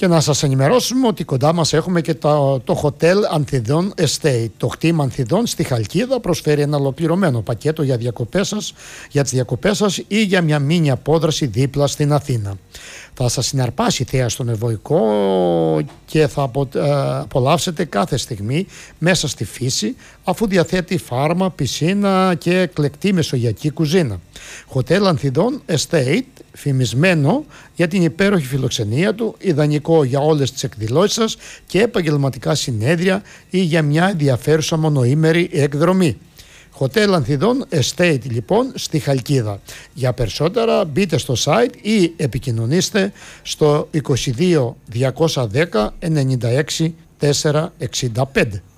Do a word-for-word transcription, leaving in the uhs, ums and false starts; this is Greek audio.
Και να σας ενημερώσουμε ότι κοντά μας έχουμε και το, το Hotel Anthidon Estate. Το κτήμα Ανθιδών στη Χαλκίδα προσφέρει ένα ολοκληρωμένο πακέτο για, διακοπές σας, για τις διακοπές σας ή για μια μίνι απόδραση δίπλα στην Αθήνα. Θα σας συναρπάσει θέα στον Ευωικό και θα απο, ε, απολαύσετε κάθε στιγμή μέσα στη φύση, αφού διαθέτει φάρμα, πισίνα και εκλεκτή μεσογειακή κουζίνα. Hotel Anthidon Estate, φημισμένο για την υπέροχη φιλοξενία του, ιδανικό για όλες τις εκδηλώσεις σας και επαγγελματικά συνέδρια ή για μια ενδιαφέρουσα μονοήμερη εκδρομή. Hotel Anthidon Estate λοιπόν στη Χαλκίδα. Για περισσότερα μπείτε στο site ή επικοινωνήστε στο είκοσι δύο διακόσια δέκα ενενήντα έξι τετρακόσια εξήντα πέντε.